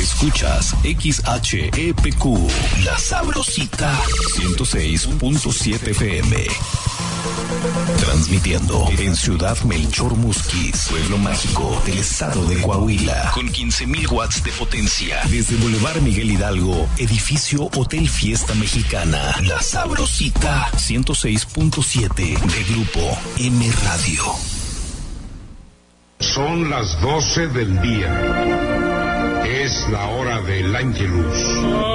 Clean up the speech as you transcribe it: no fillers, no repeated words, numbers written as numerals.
Escuchas XHEPQ, La Sabrosita, 106.7 FM. Transmitiendo en Ciudad Melchor Musquis, pueblo mágico del estado de Coahuila, con 15,000 watts de potencia. Desde Boulevard Miguel Hidalgo, edificio Hotel Fiesta Mexicana. La Sabrosita, 106.7 de Grupo M Radio. Son las 12 del día. Es la hora del Ángelus.